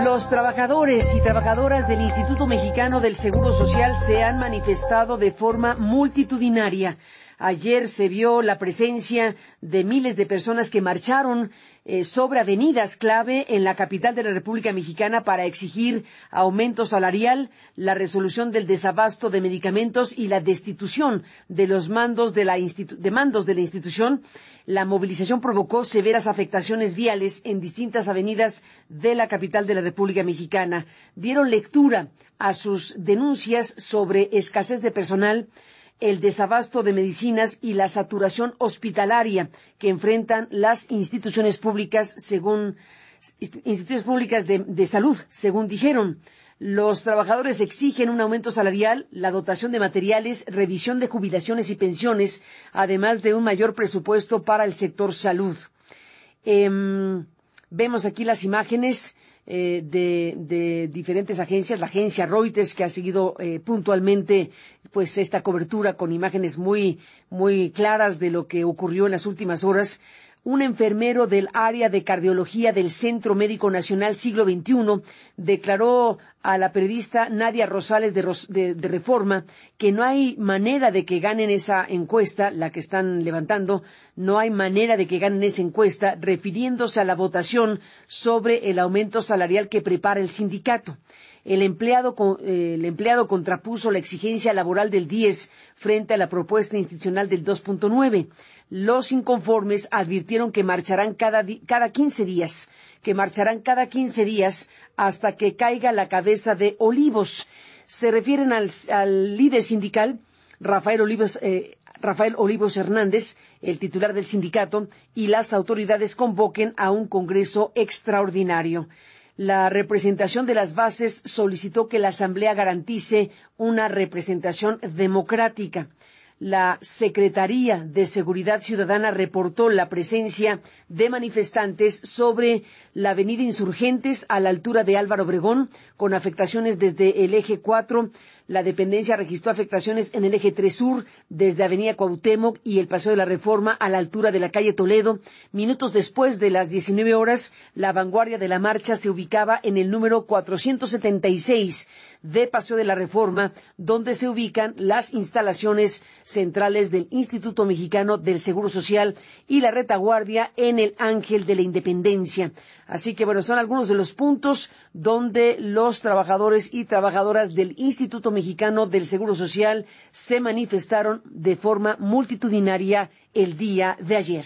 Los trabajadores y trabajadoras del Instituto Mexicano del Seguro Social se han manifestado de forma multitudinaria. Ayer se vio la presencia de miles de personas que marcharon sobre avenidas clave en la capital de la República Mexicana para exigir aumento salarial, la resolución del desabasto de medicamentos y la destitución de los mandos de la institución. La movilización provocó severas afectaciones viales en distintas avenidas de la capital de la República Mexicana. Dieron lectura a sus denuncias sobre escasez de personal, el desabasto de medicinas y la saturación hospitalaria que enfrentan las instituciones públicas de salud, según dijeron. Los trabajadores exigen un aumento salarial, la dotación de materiales, revisión de jubilaciones y pensiones, además de un mayor presupuesto para el sector salud. Vemos aquí las imágenes de diferentes agencias, la agencia Reuters, que ha seguido puntualmente pues esta cobertura con imágenes muy claras de lo que ocurrió en las últimas horas. Un enfermero del área de cardiología del Centro Médico Nacional Siglo XXI declaró a la periodista Nadia Rosales de Reforma que no hay manera de que ganen esa encuesta, la que están levantando, no hay manera de que ganen esa encuesta, refiriéndose a la votación sobre el aumento salarial que prepara el sindicato. El empleado contrapuso la exigencia laboral del 10 frente a la propuesta institucional del 2.9. Los inconformes advirtieron que marcharán cada 15 días, hasta que caiga la cabeza de Olivos. Se refieren al líder sindical, Rafael Olivos Hernández, el titular del sindicato, y las autoridades convoquen a un congreso extraordinario. La representación de las bases solicitó que la Asamblea garantice una representación democrática. La Secretaría de Seguridad Ciudadana reportó la presencia de manifestantes sobre la avenida Insurgentes a la altura de Álvaro Obregón, con afectaciones desde el eje 4. La dependencia registró afectaciones en el eje 3 Sur, desde avenida Cuauhtémoc y el Paseo de la Reforma a la altura de la calle Toledo. Minutos después de las 19 horas, la vanguardia de la marcha se ubicaba en el número 476 de Paseo de la Reforma, donde se ubican las instalaciones centrales del Instituto Mexicano del Seguro Social y la retaguardia en el Ángel de la Independencia. Así que, son algunos de los puntos donde los trabajadores y trabajadoras del Instituto Mexicano del Seguro Social se manifestaron de forma multitudinaria el día de ayer.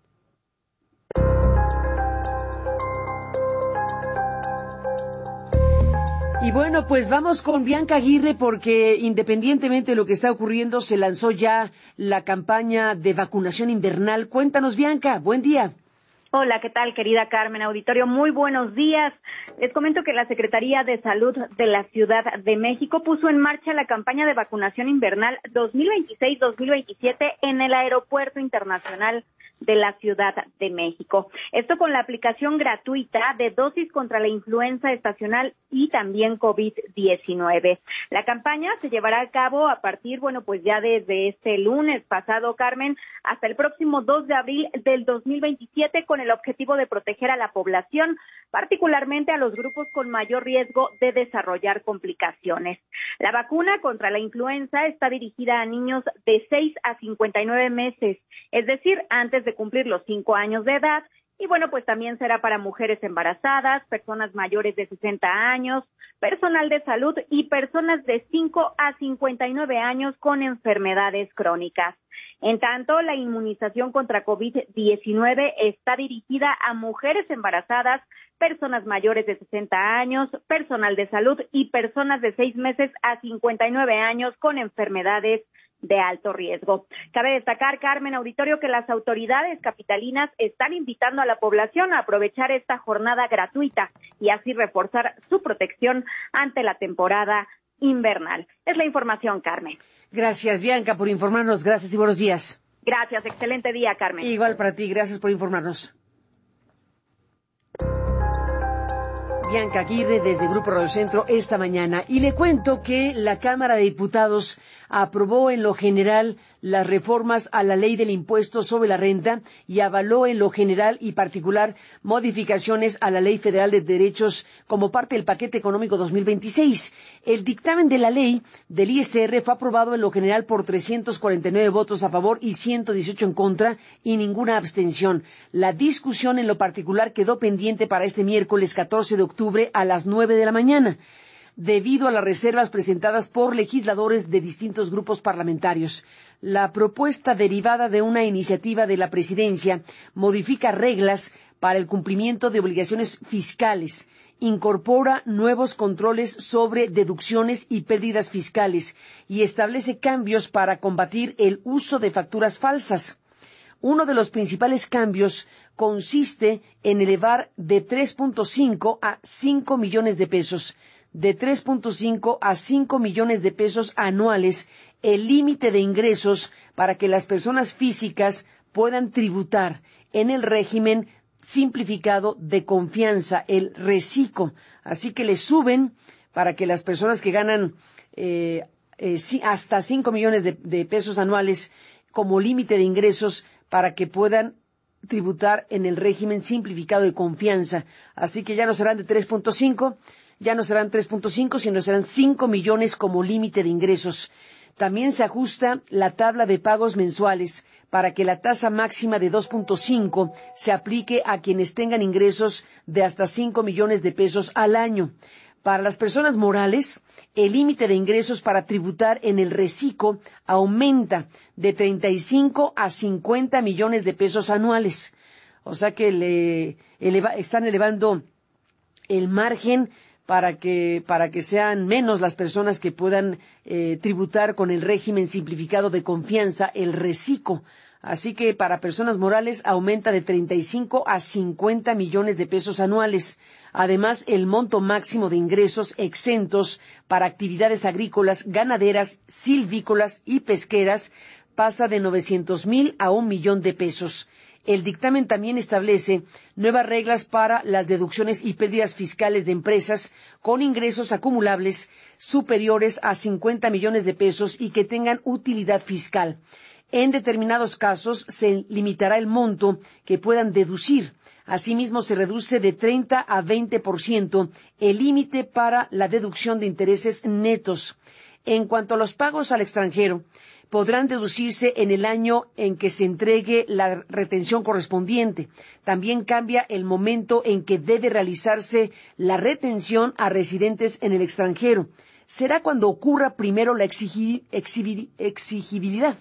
Y pues vamos con Bianca Aguirre, porque independientemente de lo que está ocurriendo, se lanzó ya la campaña de vacunación invernal. Cuéntanos, Bianca, buen día. Hola, ¿qué tal, querida Carmen Auditorio? Muy buenos días. Les comento que la Secretaría de Salud de la Ciudad de México puso en marcha la campaña de vacunación invernal 2026-2027 en el Aeropuerto Internacional de la Ciudad de México. Esto con la aplicación gratuita de dosis contra la influenza estacional y también COVID-19. La campaña se llevará a cabo a partir, ya desde este lunes pasado, Carmen, hasta el próximo 2 de abril del 2027, con el objetivo de proteger a la población, particularmente a los grupos con mayor riesgo de desarrollar complicaciones. La vacuna contra la influenza está dirigida a niños de 6 a 59 meses, es decir, antes de cumplir los 5 años de edad, y también será para mujeres embarazadas, personas mayores de 60 años, personal de salud y personas de 5 a 59 años con enfermedades crónicas. En tanto, la inmunización contra COVID-19 está dirigida a mujeres embarazadas, personas mayores de 60 años, personal de salud y personas de 6 meses a 59 años con enfermedades de alto riesgo. Cabe destacar, Carmen Auditorio, que las autoridades capitalinas están invitando a la población a aprovechar esta jornada gratuita y así reforzar su protección ante la temporada invernal. Es la información, Carmen. Gracias, Bianca, por informarnos. Gracias y buenos días. Gracias, excelente día, Carmen. Igual para ti, gracias por informarnos. Bianca Aguirre desde Grupo Radio Centro esta mañana. Y le cuento que la Cámara de Diputados aprobó en lo general las reformas a la ley del impuesto sobre la renta y avaló en lo general y particular modificaciones a la Ley Federal de Derechos como parte del paquete económico 2026. El dictamen de la ley del ISR fue aprobado en lo general por 349 votos a favor y 118 en contra y ninguna abstención. La discusión en lo particular quedó pendiente para este miércoles 14 de octubre a las 9 de la mañana, debido a las reservas presentadas por legisladores de distintos grupos parlamentarios. La propuesta derivada de una iniciativa de la Presidencia modifica reglas para el cumplimiento de obligaciones fiscales, incorpora nuevos controles sobre deducciones y pérdidas fiscales y establece cambios para combatir el uso de facturas falsas. Uno de los principales cambios consiste en elevar de 3.5 a 5 millones de pesos, de 3.5 a 5 millones de pesos anuales, el límite de ingresos para que las personas físicas puedan tributar en el régimen simplificado de confianza, el RECICO. Así que le suben para que las personas que ganan hasta 5 millones de pesos anuales como límite de ingresos para que puedan tributar en el régimen simplificado de confianza. Así que ya no serán de 3.5, sino serán 5 millones como límite de ingresos. También se ajusta la tabla de pagos mensuales para que la tasa máxima de 2.5 se aplique a quienes tengan ingresos de hasta 5 millones de pesos al año. Para las personas morales, el límite de ingresos para tributar en el RECICO aumenta de 35 a 50 millones de pesos anuales. O sea que están elevando el margen para que sean menos las personas que puedan tributar con el régimen simplificado de confianza, el RECICO. Así que para personas morales aumenta de 35 a 50 millones de pesos anuales. Además, el monto máximo de ingresos exentos para actividades agrícolas, ganaderas, silvícolas y pesqueras pasa de 900,000 a 1,000,000 de pesos. El dictamen también establece nuevas reglas para las deducciones y pérdidas fiscales de empresas con ingresos acumulables superiores a 50 millones de pesos y que tengan utilidad fiscal. En determinados casos se limitará el monto que puedan deducir. Asimismo, se reduce de 30 a 20% el límite para la deducción de intereses netos. En cuanto a los pagos al extranjero, podrán deducirse en el año en que se entregue la retención correspondiente. También cambia el momento en que debe realizarse la retención a residentes en el extranjero. Será cuando ocurra primero la exigibilidad.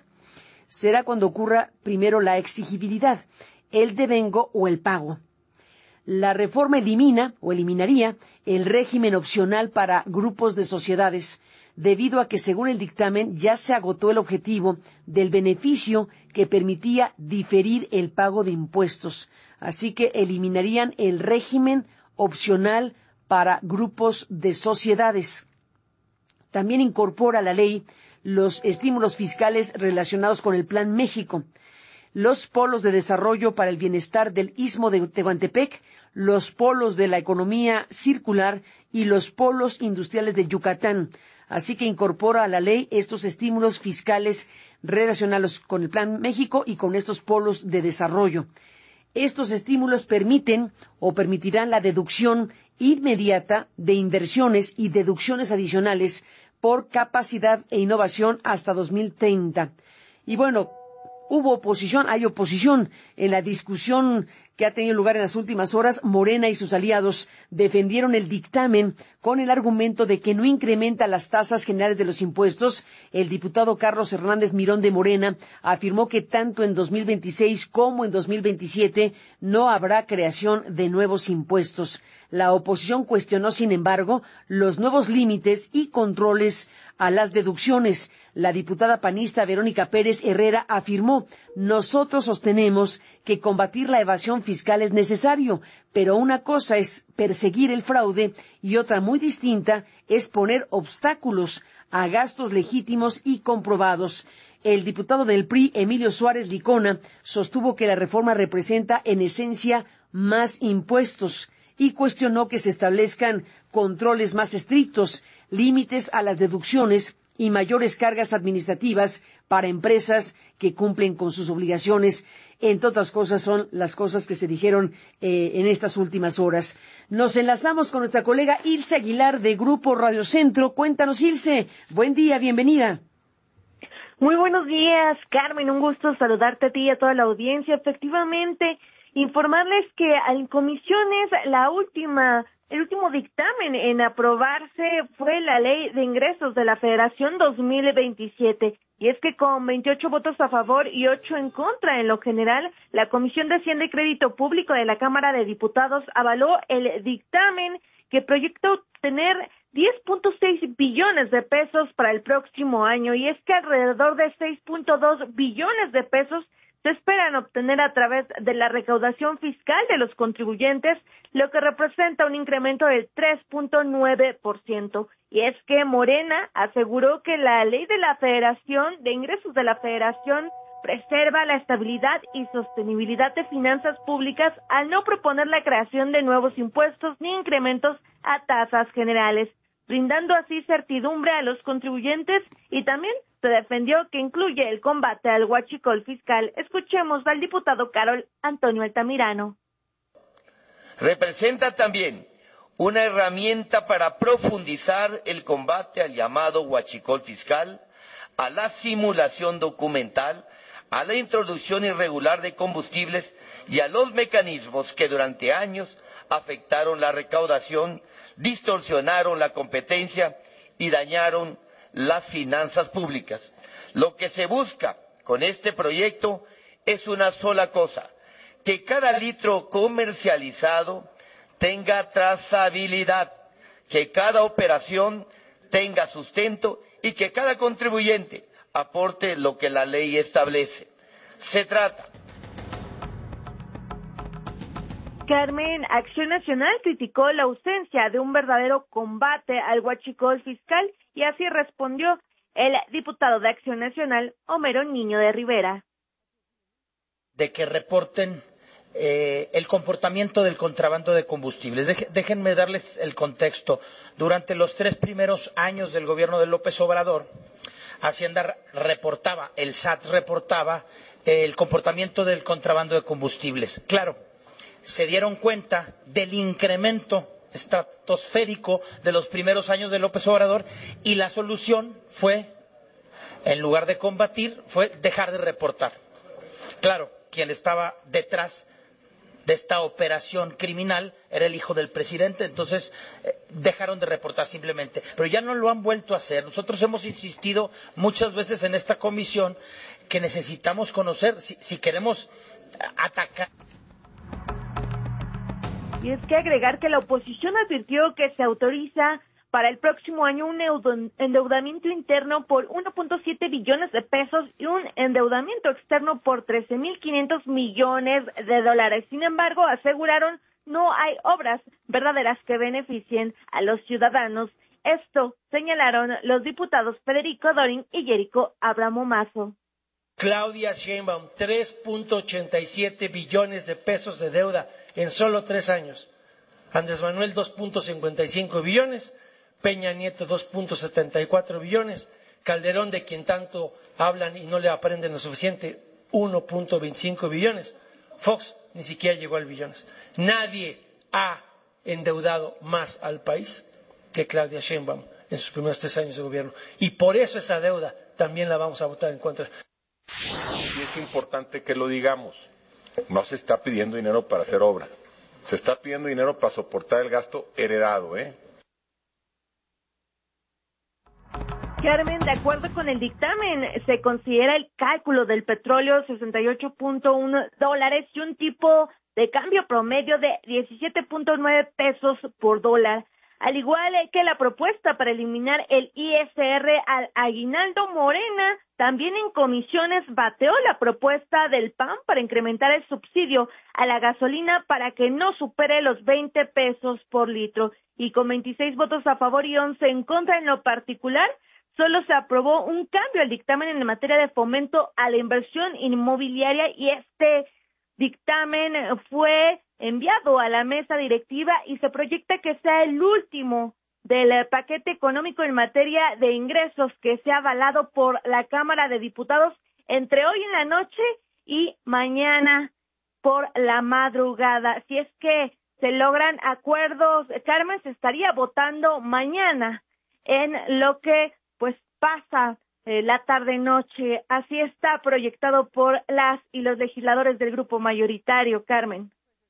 El devengo o el pago. La reforma eliminaría el régimen opcional para grupos de sociedades, debido a que, según el dictamen, ya se agotó el objetivo del beneficio que permitía diferir el pago de impuestos. Así que eliminarían el régimen opcional para grupos de sociedades. También incorpora a la ley los estímulos fiscales relacionados con el Plan México, los polos de desarrollo para el bienestar del Istmo de Tehuantepec, los polos de la economía circular y los polos industriales de Yucatán. Así que incorpora a la ley estos estímulos fiscales relacionados con el Plan México y con estos polos de desarrollo. Estos estímulos permitirán la deducción inmediata de inversiones y deducciones adicionales por capacidad e innovación hasta 2030. Y bueno, hay oposición en la discusión que ha tenido lugar en las últimas horas. Morena y sus aliados defendieron el dictamen con el argumento de que no incrementa las tasas generales de los impuestos. El diputado Carlos Hernández Mirón de Morena afirmó que tanto en 2026 como en 2027 no habrá creación de nuevos impuestos. La oposición cuestionó, sin embargo, los nuevos límites y controles a las deducciones. La diputada panista Verónica Pérez Herrera afirmó: nosotros sostenemos que combatir la evasión fiscal es necesario, pero una cosa es perseguir el fraude y otra muy distinta es poner obstáculos a gastos legítimos y comprobados. El diputado del PRI, Emilio Suárez Licona, sostuvo que la reforma representa en esencia más impuestos. y cuestionó que se establezcan controles más estrictos, límites a las deducciones y mayores cargas administrativas para empresas que cumplen con sus obligaciones. Entre otras cosas, son las cosas que se dijeron en estas últimas horas. Nos enlazamos con nuestra colega Ilse Aguilar de Grupo Radio Centro. Cuéntanos, Ilse. Buen día, bienvenida. Muy buenos días, Carmen. Un gusto saludarte a ti y a toda la audiencia. Efectivamente, informarles que en comisiones el último dictamen en aprobarse fue la Ley de Ingresos de la Federación 2027. Y es que con 28 votos a favor y 8 en contra en lo general, la Comisión de Hacienda y Crédito Público de la Cámara de Diputados avaló el dictamen que proyecta obtener 10.6 billones de pesos para el próximo año. Y es que alrededor de 6.2 billones de pesos se esperan obtener a través de la recaudación fiscal de los contribuyentes, lo que representa un incremento del 3.9%. Y es que Morena aseguró que la ley de la Federación, de ingresos de la Federación, preserva la estabilidad y sostenibilidad de finanzas públicas al no proponer la creación de nuevos impuestos ni incrementos a tasas generales, brindando así certidumbre a los contribuyentes, y también se defendió que incluye el combate al huachicol fiscal. Escuchemos al diputado Carol Antonio Altamirano. Representa también una herramienta para profundizar el combate al llamado huachicol fiscal, a la simulación documental, a la introducción irregular de combustibles y a los mecanismos que durante años afectaron la recaudación, distorsionaron la competencia y dañaron las finanzas públicas. Lo que se busca con este proyecto es una sola cosa: que cada litro comercializado tenga trazabilidad, que cada operación tenga sustento y que cada contribuyente aporte lo que la ley establece. Se trata. Carmen, Acción Nacional criticó la ausencia de un verdadero combate al huachicol fiscal, y así respondió el diputado de Acción Nacional, Homero Niño de Rivera. De que reporten el comportamiento del contrabando de combustibles. Déjenme darles el contexto. Durante los 3 primeros años del gobierno de López Obrador, Hacienda reportaba, el SAT reportaba el comportamiento del contrabando de combustibles. Claro, se dieron cuenta del incremento estratosférico de los primeros años de López Obrador, y la solución fue, en lugar de combatir, fue dejar de reportar. Claro, quien estaba detrás de esta operación criminal era el hijo del presidente, entonces dejaron de reportar simplemente, pero ya no lo han vuelto a hacer. Nosotros hemos insistido muchas veces en esta comisión que necesitamos conocer si queremos atacar. Y es que agregar que la oposición advirtió que se autoriza para el próximo año un endeudamiento interno por 1.7 billones de pesos y un endeudamiento externo por 13.500 millones de dólares. Sin embargo, aseguraron, no hay obras verdaderas que beneficien a los ciudadanos. Esto señalaron los diputados Federico Dorin y Yerico Abramo Mazo. Claudia Sheinbaum, 3.87 billones de pesos de deuda en solo 3 años. Andrés Manuel, 2.55 billones. Peña Nieto, 2.74 billones. Calderón, de quien tanto hablan y no le aprenden lo suficiente, 1.25 billones. Fox ni siquiera llegó al billones. Nadie ha endeudado más al país que Claudia Sheinbaum en sus primeros 3 años de gobierno. Y por eso esa deuda también la vamos a votar en contra. Y es importante que lo digamos. No se está pidiendo dinero para hacer obra. Se está pidiendo dinero para soportar el gasto heredado, Carmen, de acuerdo con el dictamen, se considera el cálculo del petróleo $68.1 y un tipo de cambio promedio de 17.9 pesos por dólar. Al igual que la propuesta para eliminar el ISR al aguinaldo, Morena también en comisiones bateó la propuesta del PAN para incrementar el subsidio a la gasolina para que no supere los 20 pesos por litro. Y con 26 votos a favor y 11 en contra en lo particular, solo se aprobó un cambio al dictamen en materia de fomento a la inversión inmobiliaria, y este dictamen fue enviado a la mesa directiva y se proyecta que sea el último del paquete económico en materia de ingresos que sea avalado por la Cámara de Diputados entre hoy en la noche y mañana por la madrugada. Si es que se logran acuerdos, Carmen, se estaría votando mañana en lo que pues pasa la tarde-noche. Así está proyectado por las y los legisladores del grupo mayoritario, Carmen.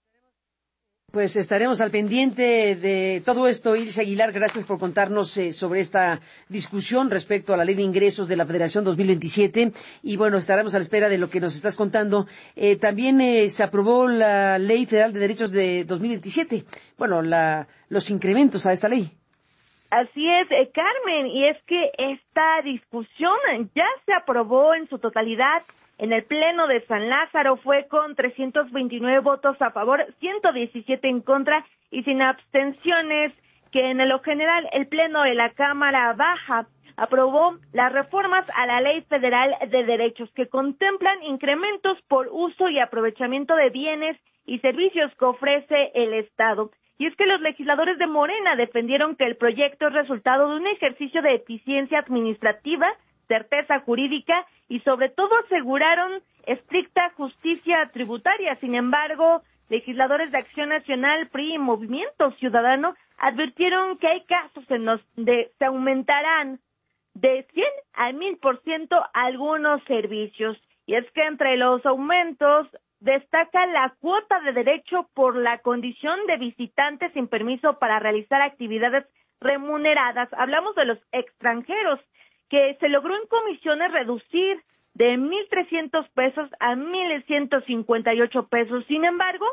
Pues estaremos al pendiente de todo esto. Ilse Aguilar, gracias por contarnos sobre esta discusión respecto a la Ley de Ingresos de la Federación 2027. Y bueno, estaremos a la espera de lo que nos estás contando. También se aprobó la Ley Federal de Derechos de 2027. Bueno, los incrementos a esta ley. Así es, Carmen, y es que esta discusión ya se aprobó en su totalidad en el Pleno de San Lázaro. Fue con 329 votos a favor, 117 en contra y sin abstenciones, que en lo general el Pleno de la Cámara Baja aprobó las reformas a la Ley Federal de Derechos que contemplan incrementos por uso y aprovechamiento de bienes y servicios que ofrece el Estado. Y es que los legisladores de Morena defendieron que el proyecto es resultado de un ejercicio de eficiencia administrativa, certeza jurídica y sobre todo aseguraron estricta justicia tributaria. Sin embargo, legisladores de Acción Nacional, PRI y Movimiento Ciudadano advirtieron que hay casos en los que se aumentarán de 100 al 1000% algunos servicios. Y es que entre los aumentos destaca la cuota de derecho por la condición de visitante sin permiso para realizar actividades remuneradas. Hablamos de los extranjeros, que se logró en comisiones reducir de 1,300 pesos a 1,158 pesos. Sin embargo,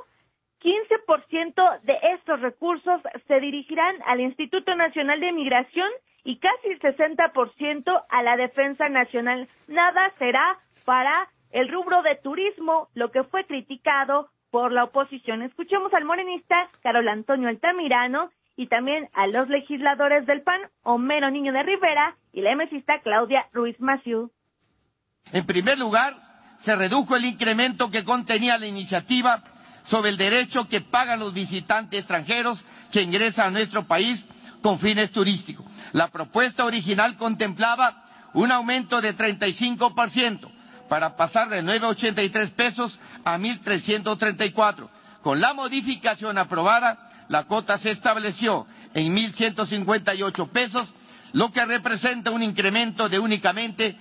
15% de estos recursos se dirigirán al Instituto Nacional de Migración y casi el 60% a la Defensa Nacional. Nada será para el rubro de turismo, lo que fue criticado por la oposición. Escuchemos al morenista Carol Antonio Altamirano y también a los legisladores del PAN, Homero Niño de Rivera y la MSista Claudia Ruiz Massieu. En primer lugar, se redujo el incremento que contenía la iniciativa sobre el derecho que pagan los visitantes extranjeros que ingresan a nuestro país con fines turísticos. La propuesta original contemplaba un aumento de 35%, para pasar de 9.83 pesos a 1,334. Con la modificación aprobada, la cuota se estableció en 1,158 pesos, lo que representa un incremento de únicamente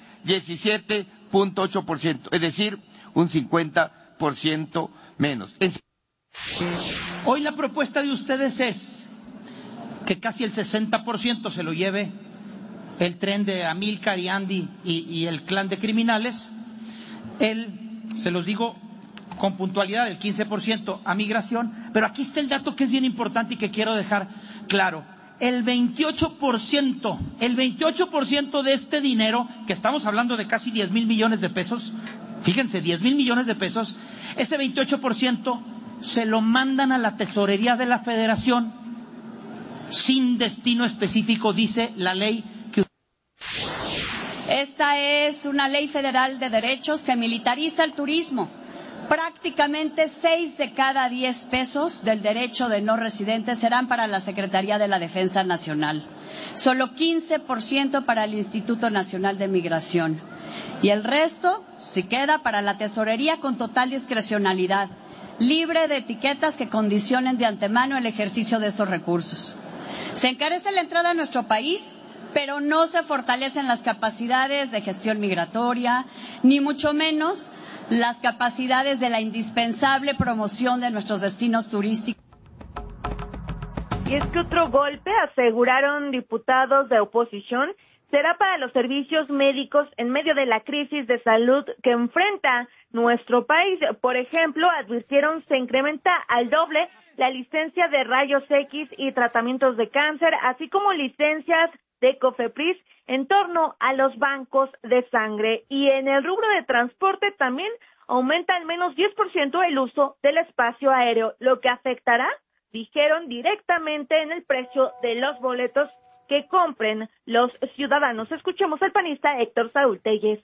17.8%, es decir, un 50% menos. Hoy la propuesta de ustedes es que casi el 60% se lo lleve el tren de Amílcar y Andy y el clan de criminales. Se los digo con puntualidad, el 15% a migración, pero aquí está el dato que es bien importante y que quiero dejar claro. El 28% de este dinero, que estamos hablando de casi 10,000 millones de pesos, fíjense, 10,000 millones de pesos, ese 28% se lo mandan a la tesorería de la Federación sin destino específico, dice la ley. Esta es una ley federal de derechos que militariza el turismo. Prácticamente 6 de cada 10 pesos del derecho de no residentes serán para la Secretaría de la Defensa Nacional. Solo 15% para el Instituto Nacional de Migración. Y el resto, si queda, para la tesorería con total discrecionalidad, libre de etiquetas que condicionen de antemano el ejercicio de esos recursos. Se encarece la entrada a nuestro país, pero no se fortalecen las capacidades de gestión migratoria, ni mucho menos las capacidades de la indispensable promoción de nuestros destinos turísticos. Y es que otro golpe, aseguraron diputados de oposición, será para los servicios médicos en medio de la crisis de salud que enfrenta nuestro país. Por ejemplo, advirtieron se incrementa al doble la licencia de rayos X y tratamientos de cáncer, así como licencias de COFEPRIS en torno a los bancos de sangre. Y en el rubro de transporte también aumenta al menos 10% el uso del espacio aéreo, lo que afectará, dijeron, directamente en el precio de los boletos que compren los ciudadanos. Escuchemos al panista Héctor Saúl Telles.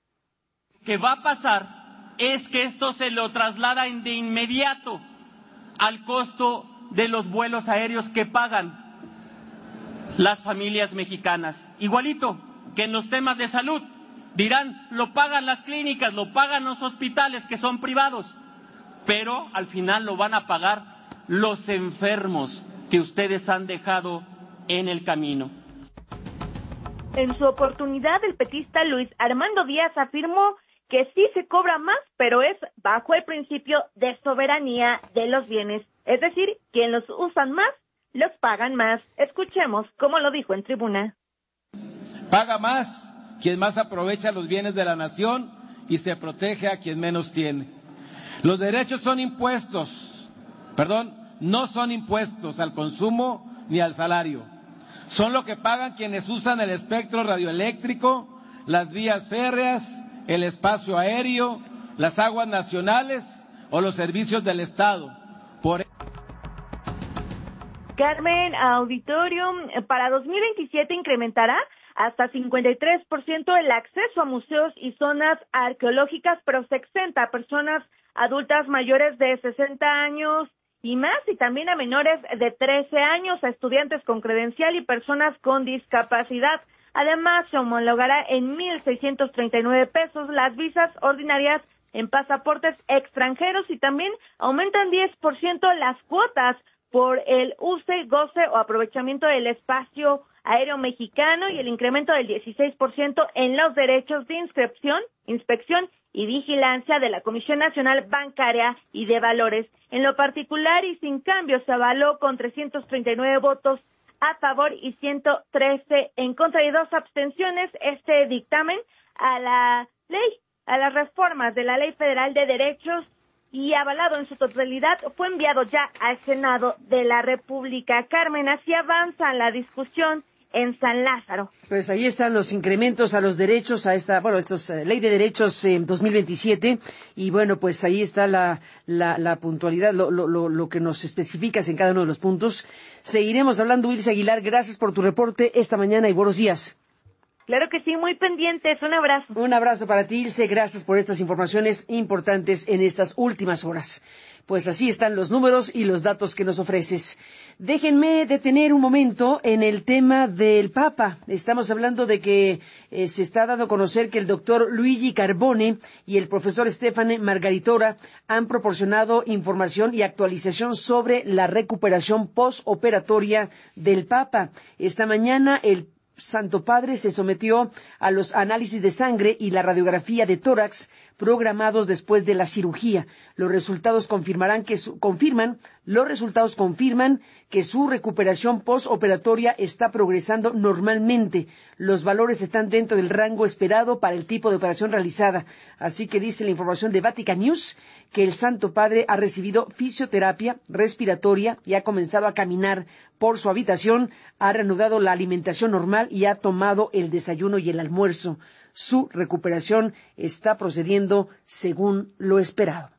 Lo que va a pasar es que esto se lo trasladan de inmediato al costo de los vuelos aéreos que pagan las familias mexicanas. Igualito que en los temas de salud, dirán, lo pagan las clínicas, lo pagan los hospitales que son privados, pero al final lo van a pagar los enfermos que ustedes han dejado en el camino. En su oportunidad, el petista Luis Armando Díaz afirmó que sí se cobra más, pero es bajo el principio de soberanía de los bienes. Es decir, quien los usan más, los pagan más. Escuchemos cómo lo dijo en tribuna. Paga más quien más aprovecha los bienes de la nación y se protege a quien menos tiene. Los derechos son impuestos, no son impuestos al consumo ni al salario. Son lo que pagan quienes usan el espectro radioeléctrico, las vías férreas, el espacio aéreo, las aguas nacionales o los servicios del Estado. Carmen, auditorio, para 2027 incrementará hasta 53% el acceso a museos y zonas arqueológicas, pero se exenta a personas adultas mayores de 60 años y más, y también a menores de 13 años, a estudiantes con credencial y personas con discapacidad. Además, se homologará en 1,639 pesos las visas ordinarias en pasaportes extranjeros y también aumentan 10% las cuotas por el use, goce o aprovechamiento del espacio aéreo mexicano y el incremento del 16% en los derechos de inspección y vigilancia de la Comisión Nacional Bancaria y de Valores. En lo particular y sin cambio se avaló con 339 votos a favor y 113 en contra y 2 abstenciones este dictamen a las reformas de la Ley Federal de Derechos y avalado en su totalidad, fue enviado ya al Senado de la República. Carmen, así avanza la discusión en San Lázaro. Pues ahí están los incrementos a los derechos, Ley de Derechos 2027, y bueno, pues ahí está la puntualidad, lo que nos especificas en cada uno de los puntos. Seguiremos hablando, Ilse Aguilar, gracias por tu reporte esta mañana y buenos días. Claro que sí, muy pendientes. Un abrazo. Un abrazo para ti, Ilse. Gracias por estas informaciones importantes en estas últimas horas. Pues así están los números y los datos que nos ofreces. Déjenme detener un momento en el tema del Papa. Estamos hablando de que se está dando a conocer que el doctor Luigi Carbone y el profesor Stefano Margaritora han proporcionado información y actualización sobre la recuperación postoperatoria del Papa. Esta mañana el Santo Padre se sometió a los análisis de sangre y la radiografía de tórax programados después de la cirugía. Los resultados confirman que su recuperación postoperatoria está progresando normalmente. Los valores están dentro del rango esperado para el tipo de operación realizada. Así que dice la información de Vatican News que el Santo Padre ha recibido fisioterapia respiratoria y ha comenzado a caminar por su habitación, ha reanudado la alimentación normal y ha tomado el desayuno y el almuerzo. Su recuperación está procediendo según lo esperado.